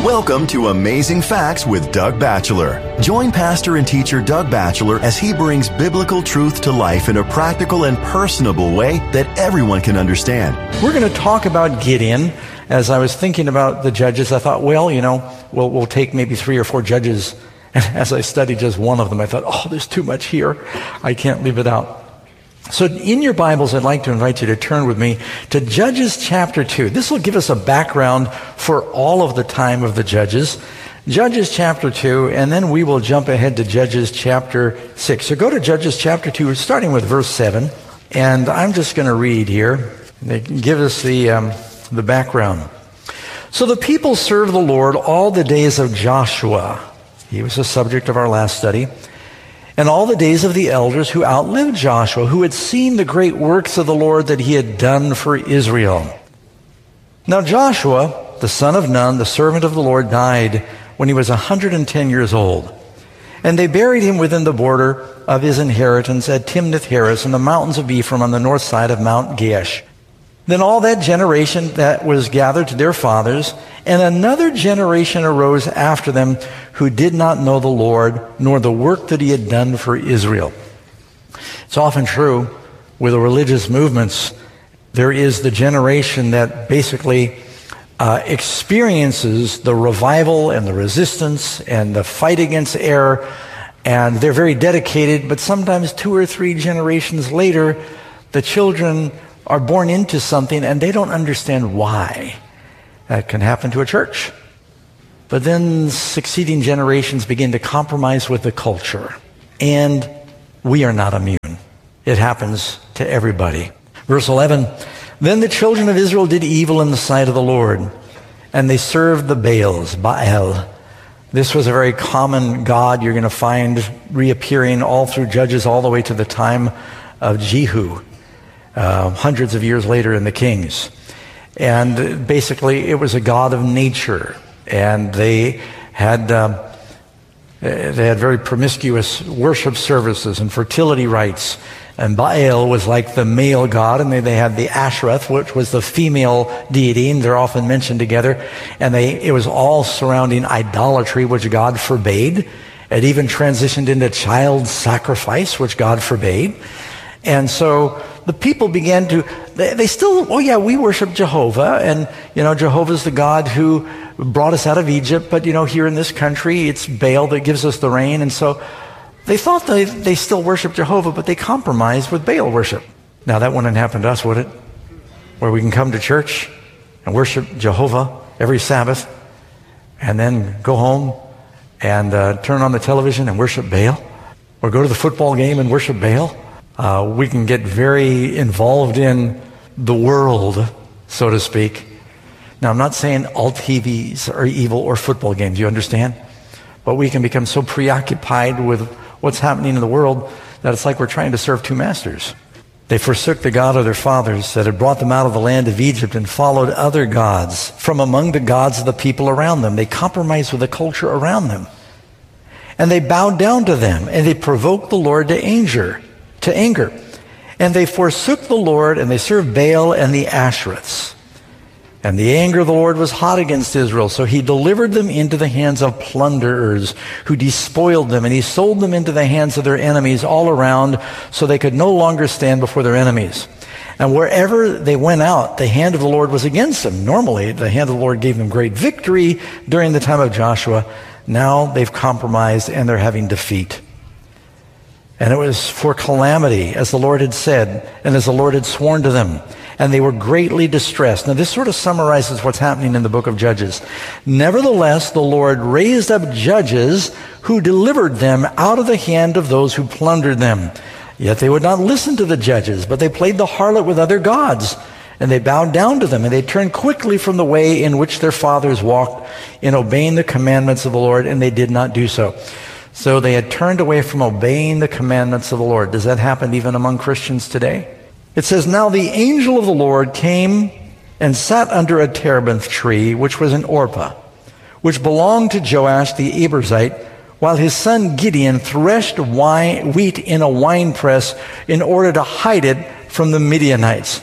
Welcome to Amazing Facts with Doug Batchelor. Join pastor and teacher Doug Batchelor as he brings biblical truth to life in a practical and personable way that everyone can understand. We're going to talk about Gideon. As I was thinking about the judges, I thought, well, we'll take maybe 3 or 4 judges. And as I studied just one of them, I thought, there's too much here. I can't leave it out. So in your Bibles, I'd like to invite you to turn with me to Judges chapter 2. This will give us a background for all of the time of the Judges. Judges chapter 2, and then we will jump ahead to Judges chapter 6. So go to Judges chapter 2, starting with verse 7. And I'm just going to read here. They give us the background. So the people served the Lord all the days of Joshua. He was the subject of our last study. And all the days of the elders who outlived Joshua, who had seen the great works of the Lord that he had done for Israel. Now Joshua, the son of Nun, the servant of the Lord, died when he was 110 years old. And they buried him within the border of his inheritance at Timnath-Heres in the mountains of Ephraim on the north side of Mount Gaash. Then all that generation that was gathered to their fathers, and another generation arose after them who did not know the Lord, nor the work that he had done for Israel. It's often true with the religious movements. There is the generation that basically experiences the revival and the resistance and the fight against error, and they're very dedicated, but sometimes 2 or 3 generations later, the children are born into something and they don't understand why. That can happen to a church. But then succeeding generations begin to compromise with the culture. And we are not immune. It happens to everybody. Verse 11, then the children of Israel did evil in the sight of the Lord, and they served the Baals, Baal. This was a very common god you're going to find reappearing all through Judges all the way to the time of Jehu. Hundreds of years later in the Kings. And basically it was a god of nature, and they had very promiscuous worship services and fertility rites. And Baal was like the male god, and they had the Ashereth, which was the female deity, and they're often mentioned together. And it was all surrounding idolatry, which God forbade. It even transitioned into child sacrifice, which God forbade. And so the people began to, they still, we worship Jehovah, and, Jehovah's the God who brought us out of Egypt, but, here in this country, it's Baal that gives us the rain, and so they thought they still worship Jehovah, but they compromised with Baal worship. Now, that wouldn't happen to us, would it? Where we can come to church and worship Jehovah every Sabbath, and then go home and turn on the television and worship Baal, or go to the football game and worship Baal. We can get very involved in the world, so to speak. Now, I'm not saying all TVs are evil or football games, you understand? But we can become so preoccupied with what's happening in the world that it's like we're trying to serve 2 masters. They forsook the God of their fathers that had brought them out of the land of Egypt and followed other gods from among the gods of the people around them. They compromised with the culture around them. And they bowed down to them, and they provoked the Lord to anger. And they forsook the Lord, and they served Baal and the Ashereths. And the anger of the Lord was hot against Israel, so he delivered them into the hands of plunderers, who despoiled them, and he sold them into the hands of their enemies all around, so they could no longer stand before their enemies. And wherever they went out, the hand of the Lord was against them. Normally, the hand of the Lord gave them great victory during the time of Joshua. Now they've compromised, and they're having defeat. And it was for calamity, as the Lord had said, and as the Lord had sworn to them. And they were greatly distressed. Now, this sort of summarizes what's happening in the book of Judges. Nevertheless, the Lord raised up judges who delivered them out of the hand of those who plundered them. Yet they would not listen to the judges, but they played the harlot with other gods. And they bowed down to them, and they turned quickly from the way in which their fathers walked in obeying the commandments of the Lord, and they did not do so. So they had turned away from obeying the commandments of the Lord. Does that happen even among Christians today? It says, now the angel of the Lord came and sat under a terebinth tree, which was in Orpah, which belonged to Joash the Abiezrite, while his son Gideon threshed wheat in a winepress in order to hide it from the Midianites.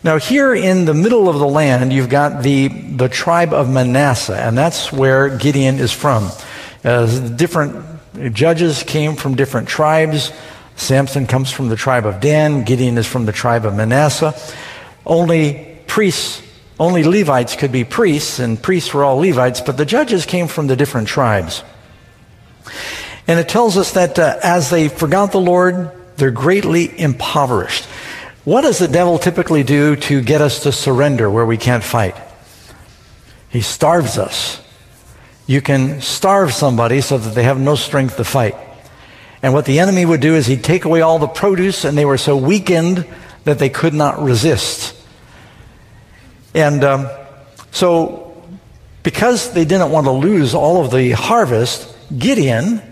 Now here in the middle of the land, you've got the tribe of Manasseh, and that's where Gideon is from. Different judges came from different tribes. Samson comes from the tribe of Dan. Gideon is from the tribe of Manasseh. Only Levites could be priests, and priests were all Levites, but the judges came from the different tribes. And it tells us that as they forgot the Lord, they're greatly impoverished. What does the devil typically do to get us to surrender where we can't fight? He starves us. You can starve somebody so that they have no strength to fight. And what the enemy would do is he'd take away all the produce, and they were so weakened that they could not resist. And so because they didn't want to lose all of the harvest, Gideon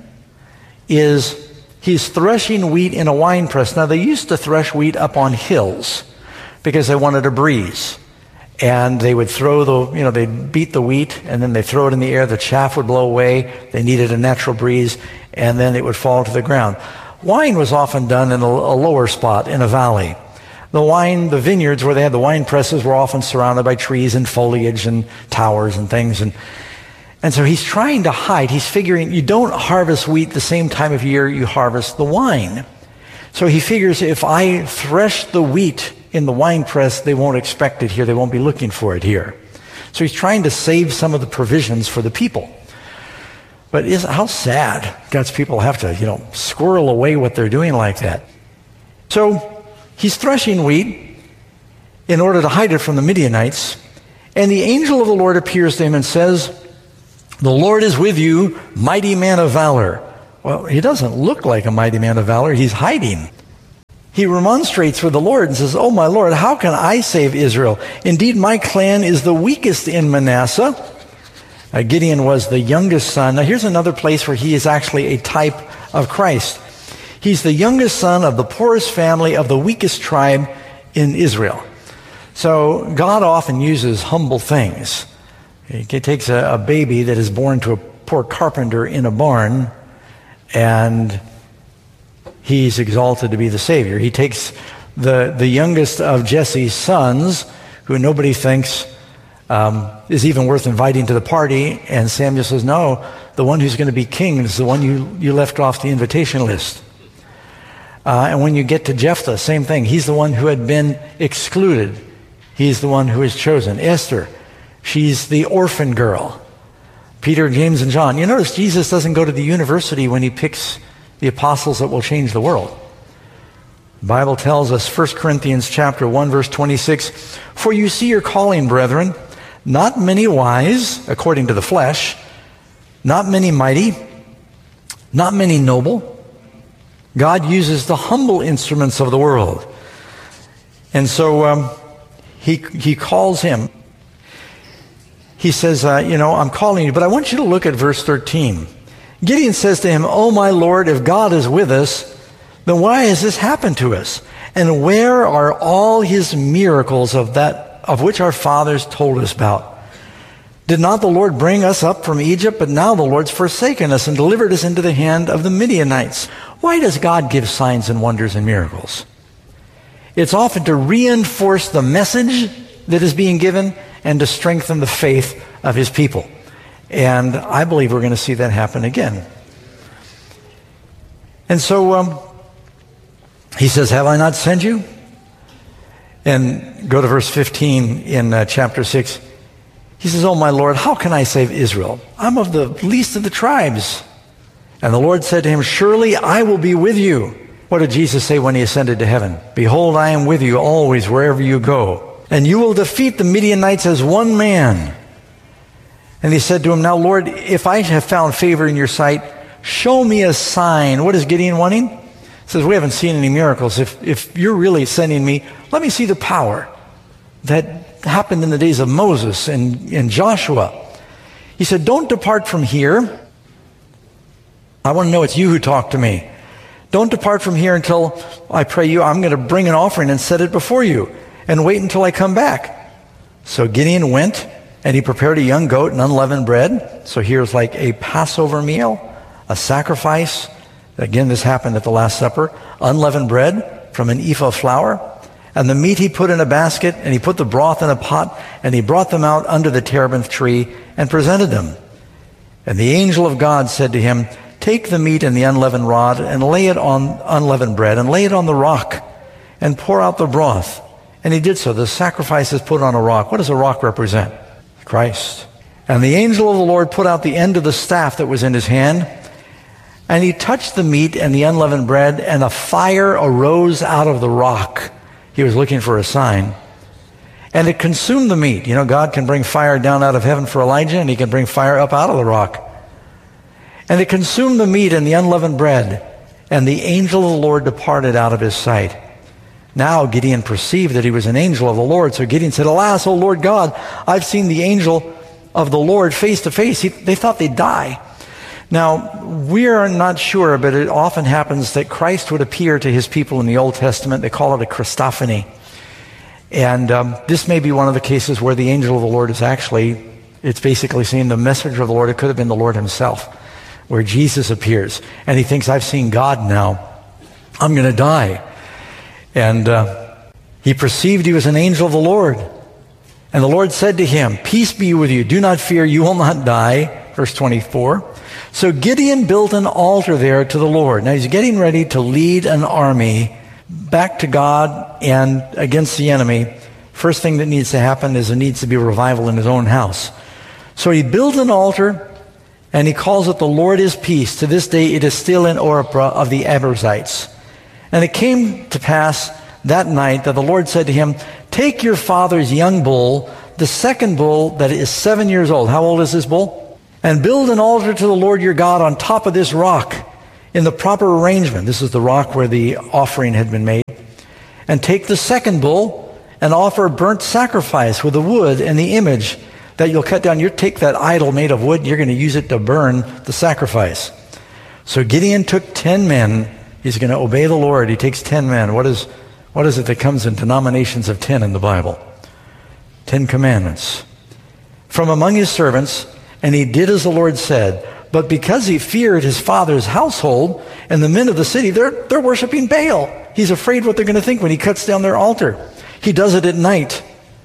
he's threshing wheat in a wine press. Now, they used to thresh wheat up on hills because they wanted a breeze. And they would they'd beat the wheat, and then they throw it in the air. The chaff would blow away. They needed a natural breeze, and then it would fall to the ground. Wine was often done in a lower spot, in a valley. The vineyards where they had the wine presses were often surrounded by trees and foliage and towers and things. And so he's trying to hide. He's figuring you don't harvest wheat the same time of year you harvest the wine. So he figures if I thresh the wheat in the wine press, they won't expect it here. They won't be looking for it here. So he's trying to save some of the provisions for the people. But how sad God's people have to, squirrel away what they're doing like that. So he's threshing wheat in order to hide it from the Midianites. And the angel of the Lord appears to him and says, "The Lord is with you, mighty man of valor." Well, he doesn't look like a mighty man of valor. He's hiding. He remonstrates with the Lord and says, "Oh, my Lord, how can I save Israel? Indeed, my clan is the weakest in Manasseh." Gideon was the youngest son. Now, here's another place where he is actually a type of Christ. He's the youngest son of the poorest family of the weakest tribe in Israel. So God often uses humble things. He takes a baby that is born to a poor carpenter in a barn, and he's exalted to be the Savior. He takes the youngest of Jesse's sons, who nobody thinks is even worth inviting to the party, and Samuel says, "No, the one who's going to be king is the one you left off the invitation list." And when you get to Jephthah, same thing. He's the one who had been excluded. He's the one who is chosen. Esther, she's the orphan girl. Peter, James, and John. You notice Jesus doesn't go to the university when he picks the apostles that will change the world. The Bible tells us, 1 Corinthians chapter 1, verse 26, "For you see your calling, brethren, not many wise, according to the flesh, not many mighty, not many noble. God uses the humble instruments of the world." And so he calls him. He says, "I'm calling you." But I want you to look at verse 13. Gideon says to him, "Oh, my Lord, if God is with us, then why has this happened to us? And where are all his miracles of which our fathers told us about? Did not the Lord bring us up from Egypt? But now the Lord's forsaken us and delivered us into the hand of the Midianites." Why does God give signs and wonders and miracles? It's often to reinforce the message that is being given and to strengthen the faith of his people. And I believe we're going to see that happen again. And so he says, "Have I not sent you?" And go to verse 15 in chapter 6. He says, "Oh, my Lord, how can I save Israel? I'm of the least of the tribes." And the Lord said to him, "Surely I will be with you." What did Jesus say when he ascended to heaven? "Behold, I am with you always wherever you go. And you will defeat the Midianites as one man." And he said to him, "Now, Lord, if I have found favor in your sight, show me a sign." What is Gideon wanting? He says, "We haven't seen any miracles. If you're really sending me, let me see the power that happened in the days of Moses and Joshua." He said, "Don't depart from here. I want to know it's you who talked to me. Don't depart from here until I pray you. I'm going to bring an offering and set it before you, and wait until I come back." So Gideon went, and he prepared a young goat and unleavened bread. So here's like a Passover meal, a sacrifice. Again, this happened at the Last Supper. Unleavened bread from an ephah of flour. And the meat he put in a basket, and he put the broth in a pot, and he brought them out under the terebinth tree and presented them. And the angel of God said to him, take the meat and the unleavened rod, and lay it on unleavened bread, and lay it on the rock, and pour out the broth. And he did so. The sacrifice is put on a rock. What does a rock represent? Christ. And the angel of the Lord put out the end of the staff that was in his hand, and he touched the meat and the unleavened bread, and a fire arose out of the rock. He was looking for a sign. And it consumed the meat. You know, God can bring fire down out of heaven for Elijah, and he can bring fire up out of the rock. And it consumed the meat and the unleavened bread, and the angel of the Lord departed out of his sight. Now Gideon perceived that he was an angel of the Lord. So Gideon said, alas, O Lord God, I've seen the angel of the Lord face to face. They thought they'd die. Now, we are not sure, but it often happens that Christ would appear to his people in the Old Testament. They call it a Christophany. And this may be one of the cases where the angel of the Lord is actually, it's basically saying the messenger of the Lord. It could have been the Lord himself, where Jesus appears. And he thinks, I've seen God now. I'm going to die. And he perceived he was an angel of the Lord. And the Lord said to him, peace be with you. Do not fear. You will not die. Verse 24. So Gideon built an altar there to the Lord. Now he's getting ready to lead an army back to God and against the enemy. First thing that needs to happen is there needs to be revival in his own house. So he built an altar, and he calls it the Lord is peace. To this day it is still in Orpah of the Abiezrites. And it came to pass that night that the Lord said to him, take your father's young bull, the second bull that is 7 years old. How old is this bull? And build an altar to the Lord your God on top of this rock in the proper arrangement. This is the rock where the offering had been made. And take the second bull and offer a burnt sacrifice with the wood and the image that you'll cut down. You take that idol made of wood, you're going to use it to burn the sacrifice. So Gideon took 10 men. He's going to obey the Lord. He takes 10 men. What is it that comes in denominations of 10 in the Bible? 10 commandments. From among his servants, and he did as the Lord said. But because he feared his father's household and the men of the city, they're worshiping Baal. He's afraid what they're going to think when he cuts down their altar. He does it at night.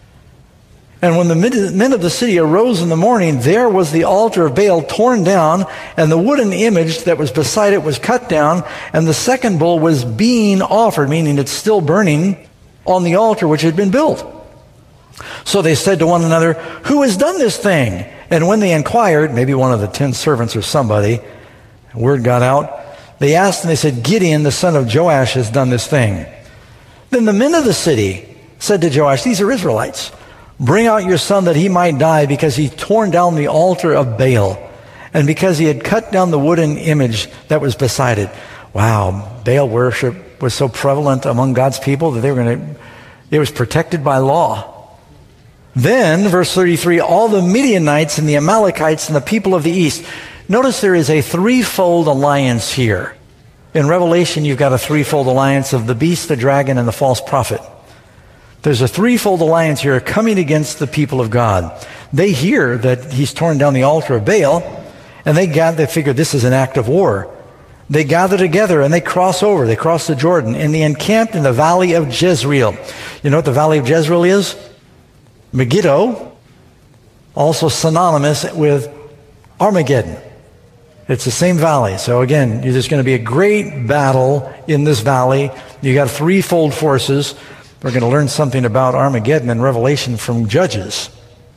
And when the men of the city arose in the morning, there was the altar of Baal torn down, and the wooden image that was beside it was cut down, and the second bull was being offered, meaning it's still burning, on the altar which had been built. So they said to one another, who has done this thing? And when they inquired, maybe one of the 10 servants or somebody, word got out, they asked and they said, Gideon, the son of Joash, has done this thing. Then the men of the city said to Joash, these are Israelites, bring out your son that he might die, because he torn down the altar of Baal, and because he had cut down the wooden image that was beside it. Wow, Baal worship was so prevalent among God's people that it was protected by law. Then, verse 33, all the Midianites and the Amalekites and the people of the east. Notice there is a threefold alliance here. In Revelation, you've got a threefold alliance of the beast, the dragon, and the false prophet. There's a threefold alliance here coming against the people of God. They hear that he's torn down the altar of Baal, and they figure this is an act of war. They gather together and they cross over. They cross the Jordan, and they encamped in the valley of Jezreel. You know what the valley of Jezreel is? Megiddo, also synonymous with Armageddon. It's the same valley. So again, there's going to be a great battle in this valley. You got threefold forces. We're going to learn something about Armageddon in Revelation from Judges.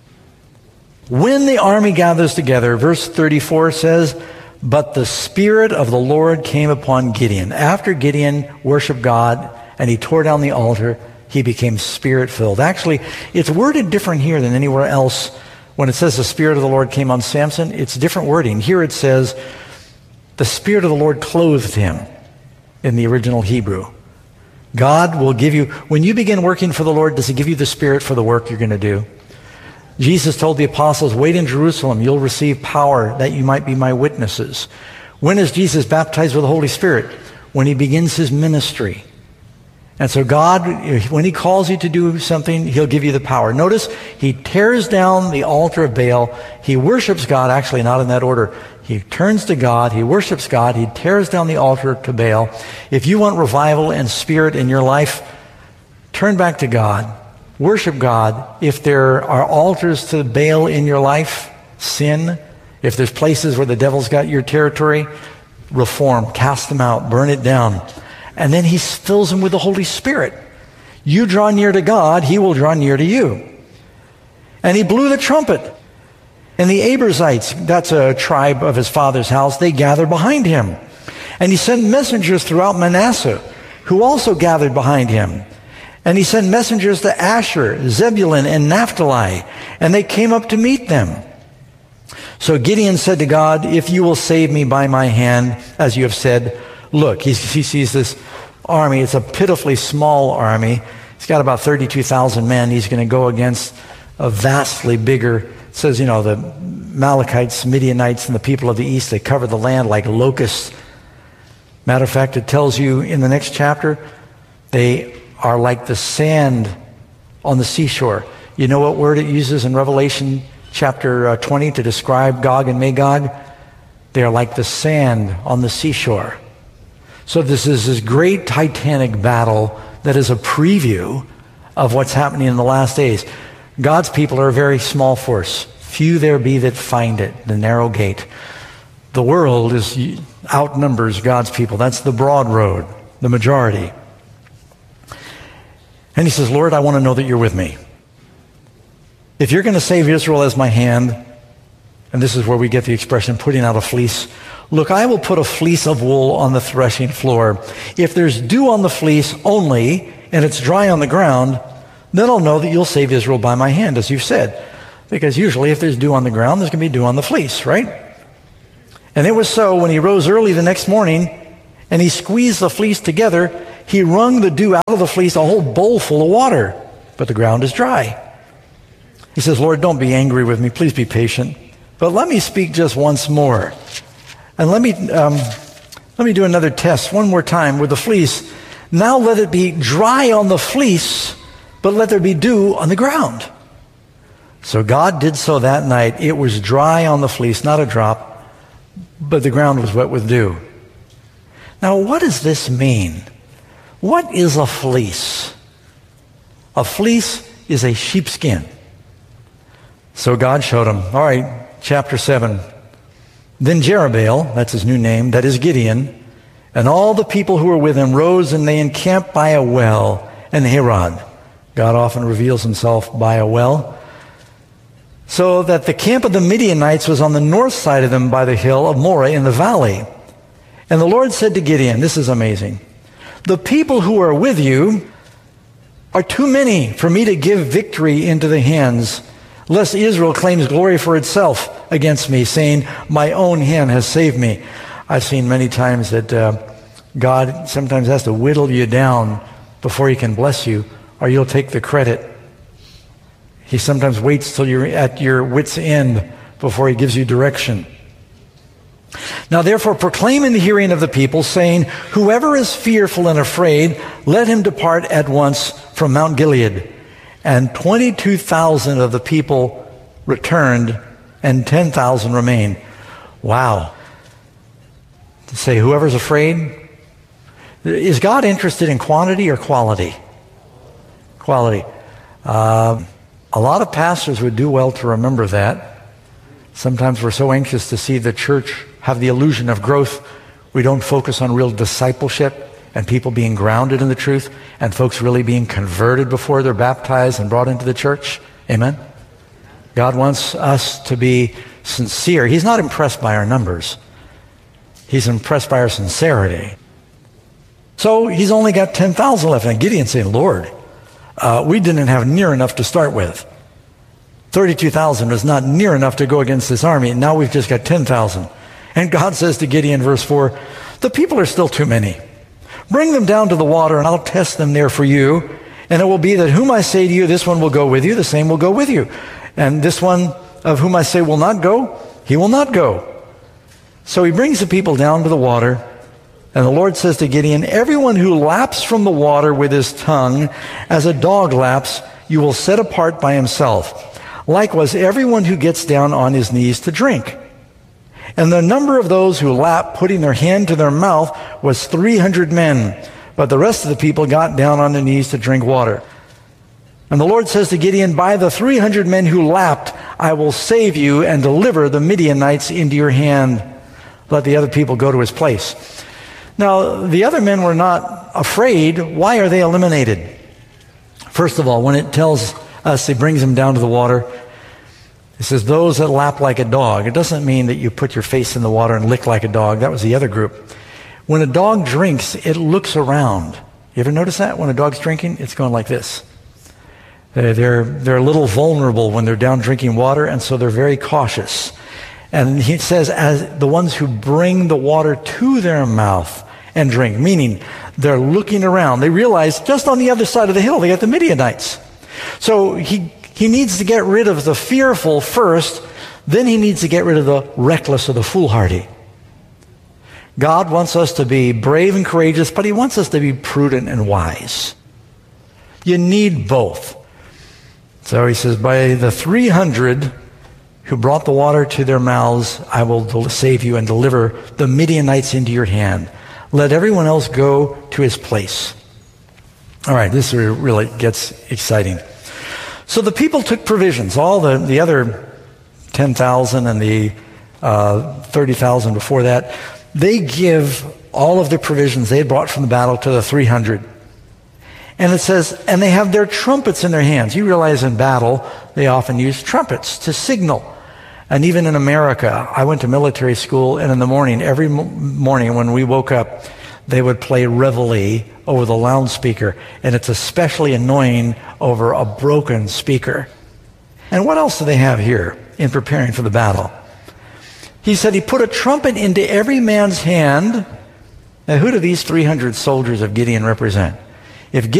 When the army gathers together, verse 34 says, but the Spirit of the Lord came upon Gideon. After Gideon worshiped God and he tore down the altar, he became Spirit-filled. Actually, it's worded different here than anywhere else. When it says the Spirit of the Lord came on Samson, it's different wording. Here it says, the Spirit of the Lord clothed him in the original Hebrew. God will give you, when you begin working for the Lord, does he give you the Spirit for the work you're going to do? Jesus told the apostles, wait in Jerusalem, you'll receive power that you might be my witnesses. When is Jesus baptized with the Holy Spirit? When he begins his ministry. And so God, when he calls you to do something, he'll give you the power. Notice, he tears down the altar of Baal. He worships God, actually not in that order. He turns to God, he worships God, he tears down the altar to Baal. If you want revival and spirit in your life, Turn back to God. Worship God. If there are altars to Baal in your life, sin. If there's places where the devil's got your territory, reform, cast them out, burn it down. And then he fills them with the Holy Spirit. You draw near to God, he will draw near to you. And he blew the trumpet. And the Abrazites, that's a tribe of his father's house, they gathered behind him. And he sent messengers throughout Manasseh, who also gathered behind him. And he sent messengers to Asher, Zebulun, and Naphtali, and they came up to meet them. So Gideon said to God, if you will save me by my hand, as you have said, look, he sees this army. It's a pitifully small army. He's got about 32,000 men. He's going to go against a vastly bigger, it says, the Amalekites, Midianites, and the people of the east, they covered the land like locusts. Matter of fact, it tells you in the next chapter, they are like the sand on the seashore. You know what word it uses in Revelation chapter 20 to describe Gog and Magog? They are like the sand on the seashore. So this is this great titanic battle that is a preview of what's happening in the last days. God's people are a very small force. Few there be that find it, the narrow gate. The world outnumbers God's people. That's the broad road, the majority. And he says, Lord, I want to know that you're with me. If you're going to save Israel as my hand, and this is where we get the expression putting out a fleece, look, I will put a fleece of wool on the threshing floor. If there's dew on the fleece only, and it's dry on the ground, then I'll know that you'll save Israel by my hand, as you've said. Because usually if there's dew on the ground, there's going to be dew on the fleece, right? And it was so when he rose early the next morning, and he squeezed the fleece together, he wrung the dew out of the fleece, a whole bowl full of water, but the ground is dry. He says, Lord, don't be angry with me. Please be patient. But let me speak just once more. And let me do another test one more time with the fleece. Now let it be dry on the fleece, but let there be dew on the ground. So God did so that night. It was dry on the fleece, not a drop, but the ground was wet with dew. Now, what does this mean? What is a fleece? A fleece is a sheepskin. So God showed him. All right, chapter 7. Then Jerubbaal, that's his new name, that is Gideon, and all the people who were with him rose, and they encamped by a well in Harod. God often reveals himself by a well. So that the camp of the Midianites was on the north side of them by the hill of Moreh in the valley. And the Lord said to Gideon, this is amazing, the people who are with you are too many for me to give victory into the hands, lest Israel claims glory for itself against me, saying, my own hand has saved me. I've seen many times that God sometimes has to whittle you down before he can bless you, or you'll take the credit. He sometimes waits till you're at your wit's end before he gives you direction. Now therefore proclaim in the hearing of the people, saying, whoever is fearful and afraid, let him depart at once from Mount Gilead. And 22,000 of the people returned, and 10,000 remained. Wow. To say whoever's afraid. Is God interested in quantity or quality? Quality. A lot of pastors would do well to remember that. Sometimes we're so anxious to see the church have the illusion of growth, we don't focus on real discipleship and people being grounded in the truth and folks really being converted before they're baptized and brought into the church. Amen? God wants us to be sincere. He's not impressed by our numbers. He's impressed by our sincerity. So he's only got 10,000 left. And Gideon's saying, Lord, we didn't have near enough to start with. 32,000 was not near enough to go against this army, and now we've just got 10,000. And God says to Gideon, verse 4, the people are still too many. Bring them down to the water, and I'll test them there for you. And it will be that whom I say to you, this one will go with you, the same will go with you. And this one of whom I say will not go, he will not go. So he brings the people down to the water, and the Lord says to Gideon, everyone who laps from the water with his tongue, as a dog laps, you will set apart by himself. Likewise, everyone who gets down on his knees to drink. And the number of those who lapped, putting their hand to their mouth, was 300 men. But the rest of the people got down on their knees to drink water. And the Lord says to Gideon, by the 300 men who lapped, I will save you and deliver the Midianites into your hand. Let the other people go to his place. Now, the other men were not afraid. Why are they eliminated? First of all, when it tells us, it brings them down to the water, it says, those that lap like a dog. It doesn't mean that you put your face in the water and lick like a dog. That was the other group. When a dog drinks, it looks around. You ever notice that? When a dog's drinking, it's going like this. They're a little vulnerable when they're down drinking water, and so they're very cautious. And he says, as the ones who bring the water to their mouth and drink, meaning they're looking around. They realize just on the other side of the hill, they got the Midianites. So he needs to get rid of the fearful first, then he needs to get rid of the reckless or the foolhardy. God wants us to be brave and courageous, but he wants us to be prudent and wise. You need both. So he says, by the 300 who brought the water to their mouths, I will save you and deliver the Midianites into your hand. Let everyone else go to his place. All right, this really gets exciting. So the people took provisions. All the other 10,000 and the 30,000 before that, they give all of the provisions they had brought from the battle to the 300. And it says, and they have their trumpets in their hands. You realize in battle, they often use trumpets to signal. And even in America, I went to military school, and in the morning, every morning when we woke up, they would play Reveille over the loudspeaker. And it's especially annoying over a broken speaker. And what else do they have here in preparing for the battle? He said he put a trumpet into every man's hand. Now, who do these 300 soldiers of Gideon represent? If